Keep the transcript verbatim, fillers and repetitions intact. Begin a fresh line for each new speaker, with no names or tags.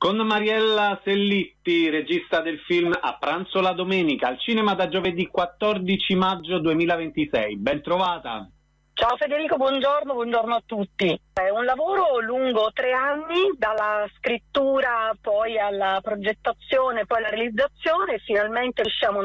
con Mariella Sellitti, regista del film A pranzo la domenica, al cinema da giovedì quattordici maggio duemilaventisei. Ben trovata.
Ciao Federico, buongiorno, buongiorno a tutti. È un lavoro lungo tre anni, dalla scrittura poi alla progettazione, poi alla realizzazione, e finalmente riusciamo